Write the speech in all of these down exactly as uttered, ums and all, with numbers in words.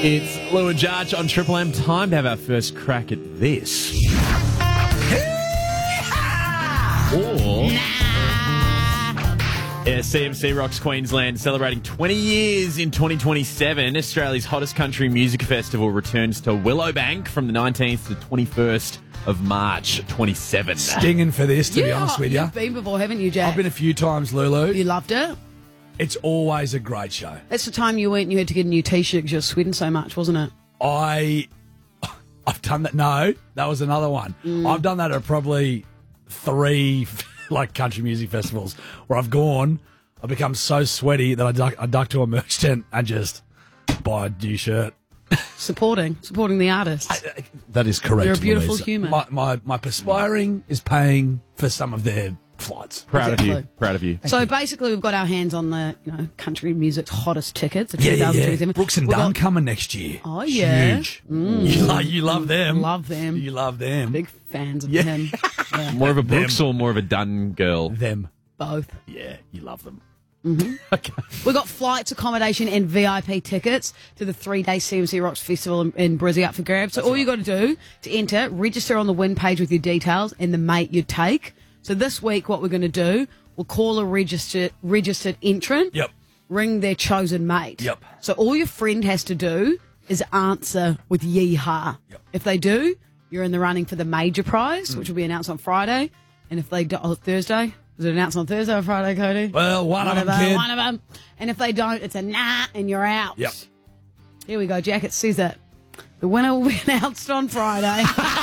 It's Lou and Judge on Triple M. Time to have our first crack at this. Or... Yeah, C M C Rocks Queensland celebrating twenty years in twenty twenty-seven. Australia's hottest country music festival returns to Willowbank from the nineteenth to twenty-first of March twenty-seven. Stinging for this, to yeah, be honest with you. You've been before, haven't you, Jack? I've been a few times, Lulu. You loved it? It's always a great show. That's the time you went and you had to get a new T-shirt because you were sweating so much, wasn't it? I, I've done that. No, that was another one. Mm. I've done that at probably three like country music festivals where I've gone, I've become so sweaty that I duck, I duck to a merch tent and just buy a new shirt. Supporting, supporting the artists. I, I, that is correct. You're a beautiful Louise. human. My, my my perspiring is paying for some of their flights. Proud Exactly. of you. Proud of you. So basically, we've got our hands on the you know country music's hottest tickets. The Yeah, yeah, twenty yeah. twenty-seven. Brooks and We've Dunn got coming next year. Oh, yeah. Huge. You, love, you love them. Love them. You love them. Big fans of Yeah. him. Yeah. More of a Brooks Them. or more of a Dunn girl? Them. Both. Yeah, you love them. Okay. We've got flights, accommodation, and V I P tickets to the three-day C M C Rocks Festival in, in Brizzy up for grabs. So all you got to do to enter, register on the win page with your details and the mate you take. So this week, what we're going to do, we'll call a registered registered entrant. Yep. Ring their chosen mate. Yep. So all your friend has to do is answer with yeehaw. Yep. If they do, you're in the running for the major prize, which will be announced on Friday. And if they do, oh, Thursday. Was it announced on Thursday or Friday, Cody? Well, one, One of of them, them, kid. one of them. And if they don't, it's a nah, and you're out. Yep. Here we go. Jack, it says it. The winner will be announced on Friday.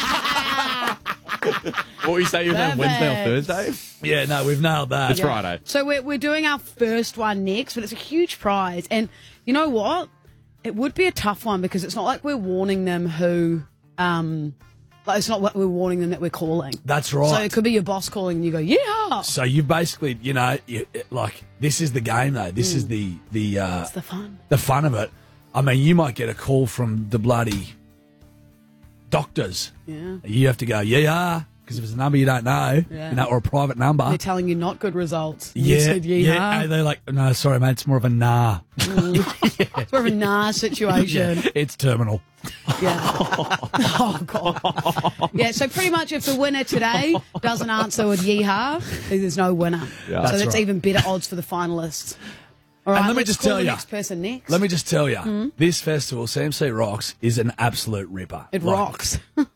What were you saying? You were on Wednesday or Perfect. Thursday? Yeah, no, we've nailed that. It's Friday. So we're, we're doing our first one next, but it's a huge prize. And you know what? It would be a tough one because it's not like we're warning them who... Um, like it's not what we're warning them that we're calling. That's right. So it could be your boss calling and you go, yeah. So you basically, you know, you, like this is the game though. This is the the uh, It's the fun. the fun of it. I mean, you might get a call from the bloody doctors. Yeah. You have to go, yeah, because if it's a number you don't know, Yeah. you know, or a private number. They're telling you not good results. yeah, You said, yeah. And they're like, no, sorry, mate, it's more of a nah. It's more of a nah situation. Yeah, it's terminal. Yeah. Oh, God. Yeah, so pretty much if the winner today doesn't answer with yeehaw, there's no winner. Yeah. So That's that's right. even better odds for the finalists. All right, And let me let's just call tell the ya. next person next. Let me just tell you, this festival, C M C Rocks, is an absolute ripper. It Like, rocks.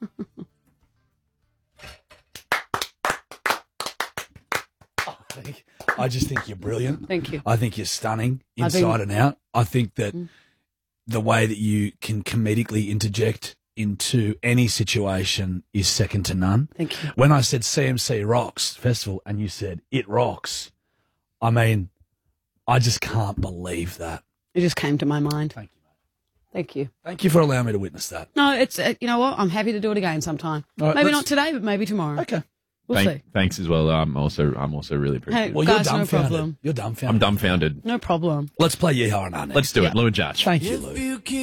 I just think you're brilliant. Thank you. I think you're stunning I think- inside and out. I think that the way that you can comedically interject into any situation is second to none. Thank you. When I said C M C Rocks Festival and you said it rocks, I mean, I just can't believe that. It just came to my mind. Thank you, mate. Thank you. Thank you for allowing me to witness that. No, it's, uh, you know what? I'm happy to do it again sometime. All right, maybe let's- not today, but maybe tomorrow. Okay. We'll Thank- see. thanks as well. I'm also I'm also really appreciative. Hey, Well, guys, you're no dumbfounded. problem. You're dumbfounded. I'm dumbfounded. No problem. Let's play Yeehaw and Our next. Let's do it. Lou and Judge. Thank you, Lou.